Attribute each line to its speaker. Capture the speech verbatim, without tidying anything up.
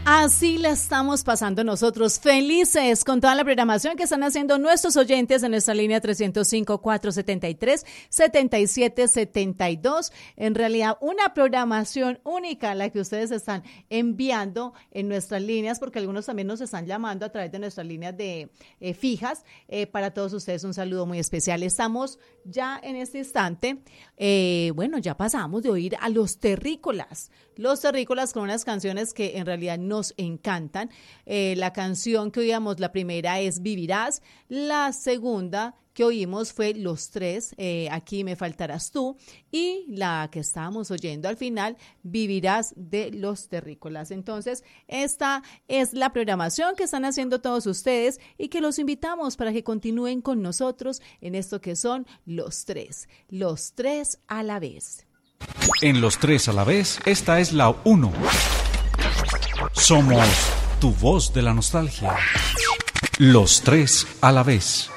Speaker 1: Así la estamos pasando nosotros, felices con toda la programación que están haciendo nuestros oyentes en nuestra línea trescientos cinco, cuatrocientos setenta y tres, setenta y siete setenta y dos. En realidad, una programación única la que ustedes están enviando en nuestras líneas, porque algunos también nos están llamando a través de nuestras líneas de eh, fijas. Eh, para todos ustedes un saludo muy especial. Estamos ya en este instante, eh, bueno, ya pasamos de oír a Los Terrícolas. Los Terrícolas con unas canciones que en realidad no nos encantan. Eh, la canción que oíamos, la primera es Vivirás, la segunda que oímos fue Los Tres, eh, Aquí me faltarás tú, y la que estábamos oyendo al final, Vivirás, de Los Terrícolas. Entonces, esta es la programación que están haciendo todos ustedes y que los invitamos para que continúen con nosotros en esto que son Los Tres, Los Tres a la vez.
Speaker 2: En Los Tres a la vez, esta es la uno. Somos tu voz de la nostalgia. Los Tres a la vez.